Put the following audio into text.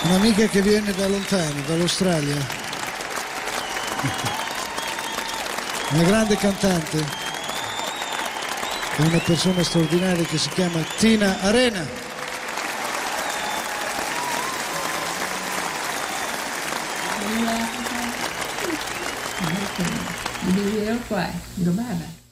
Un'amica che viene da lontano, dall'Australia. Una grande cantante, è una persona straordinaria che si chiama Tina Arena. Đi đi qua, đồ ba bà.